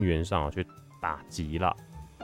源上去打击了。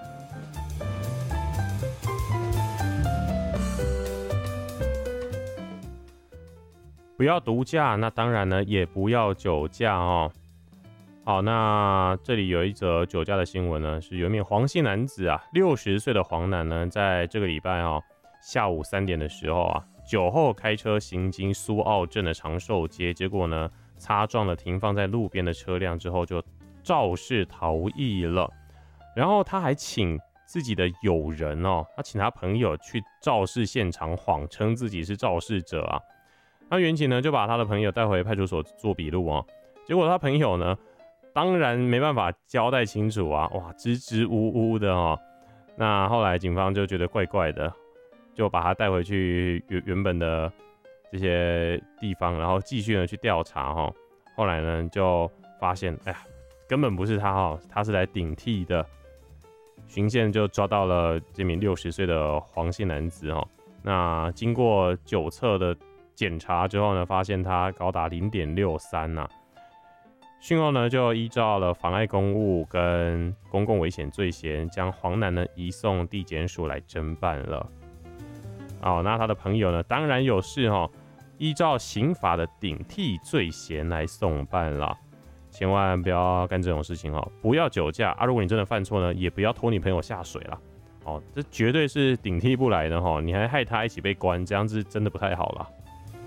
不要毒驾，那当然呢也不要酒驾哦。好，那这里有一则酒驾的新闻呢，是有一名黄姓男子啊，60岁的黄男呢，在这个礼拜下午3点的时候啊，酒后开车行经苏澳镇的长寿街，结果呢擦撞了停放在路边的车辆之后，就肇事逃逸了。然后他还请自己的友人他请他朋友去肇事现场，谎称自己是肇事者啊。那员警呢就把他的朋友带回派出所做笔录结果他朋友呢，当然没办法交代清楚啊，哇，支支吾吾的那后来警方就觉得怪怪的，就把他带回去原本的这些地方，然后继续呢去调查后来呢就发现，哎呀，根本不是他他是来顶替的。巡线就抓到了这名60岁的黄姓男子那经过酒测的检查之后呢，发现他高达 0.63 讯后呢就依照了妨碍公务跟公共危险罪嫌，将黄男呢移送地检署来侦办了。那他的朋友呢当然有事依照刑法的顶替罪嫌来送办了。千万不要干这种事情不要酒驾如果你真的犯错呢，也不要拖你朋友下水啦这绝对是顶替不来的你还害他一起被关，这样子真的不太好啦。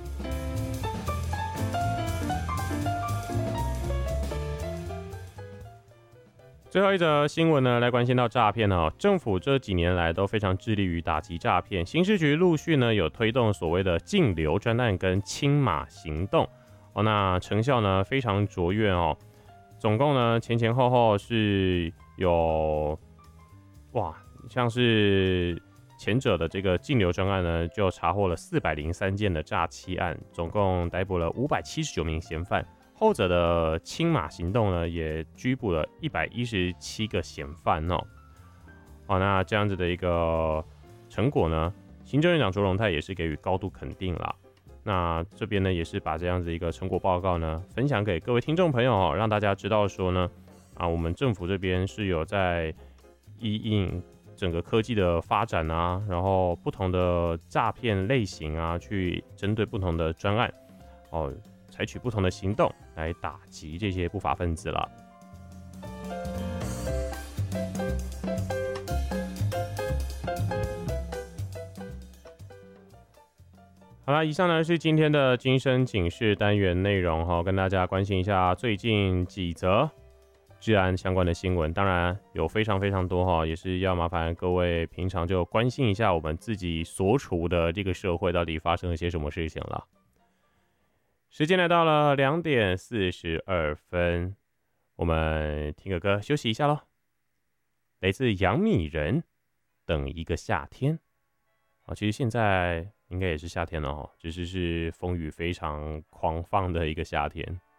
最后一则新闻呢，来关心到诈骗政府这几年来都非常致力于打击诈骗，刑事局陆续呢有推动所谓的禁流专案跟清码行动那成效呢非常卓越总共呢前后后是有像是前者的这个禁流专案呢，就查获了403件的诈欺案，总共逮捕了579名嫌犯。后者的清码行动呢，也拘捕了117个嫌犯那这样子的一个成果呢，行政院长卓荣泰也是给予高度肯定啦。那这边呢，也是把这样子一个成果报告呢，分享给各位听众朋友让大家知道说呢，我们政府这边是有在因应整个科技的发展然后不同的诈骗类型去针对不同的专案采取不同的行动来打击这些不法分子了。好啦，以上呢是今天的今生警示单元内容跟大家关心一下最近几则治安相关的新闻，当然有非常非常多也是要麻烦各位平常就关心一下我们自己所处的这个社会到底发生了些什么事情了。时间来到了2点42分，我们听个歌休息一下咯。来自杨米人，等一个夏天其实现在应该也是夏天了只是是风雨非常狂放的一个夏天。